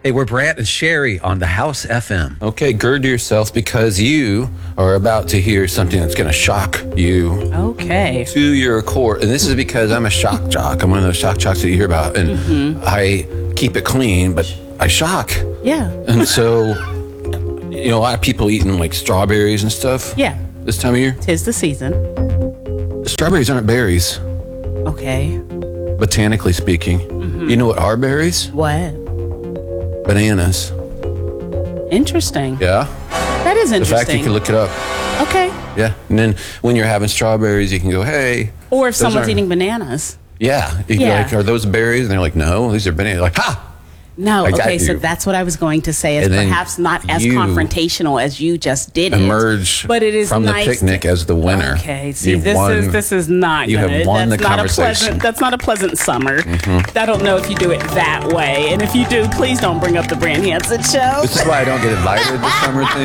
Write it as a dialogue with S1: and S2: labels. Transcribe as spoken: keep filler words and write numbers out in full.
S1: Hey, we're Brant and Sherry on the House F M.
S2: Okay, gird yourself because you are about to hear something that's going to shock you.
S3: Okay.
S2: To your core. And this is because I'm a shock jock. I'm one of those shock jocks that you hear about. And mm-hmm. I keep it clean, but I shock.
S3: Yeah.
S2: And so, you know, a lot of people eating like strawberries and stuff.
S3: Yeah.
S2: This time of year.
S3: Tis the season.
S2: Strawberries aren't berries.
S3: Okay.
S2: Botanically speaking. Mm-hmm. You know what are berries?
S3: What?
S2: Bananas.
S3: Interesting.
S2: Yeah.
S3: That is interesting.
S2: The fact you can look it up.
S3: Okay.
S2: Yeah. And then when you're having strawberries, you can go, hey.
S3: Or if someone's eating bananas.
S2: Yeah. You can
S3: yeah.
S2: be like, are those berries? And they're like, no, these are bananas. Like, ha!
S3: No,
S2: I
S3: okay, so that's what I was going to say. Is perhaps not as confrontational as you just did it.
S2: Emerge
S3: but it is
S2: from
S3: nice
S2: the picnic
S3: to,
S2: as the winner.
S3: Okay, see,
S2: You've
S3: this
S2: won,
S3: is this is not
S2: you
S3: good.
S2: have won
S3: that's
S2: the
S3: not
S2: conversation.
S3: A pleasant, that's not a pleasant summer. Mm-hmm. I don't know if you do it that way. And if you do, please don't bring up the Brant Hansen show.
S2: This is why I don't get invited this summer thing.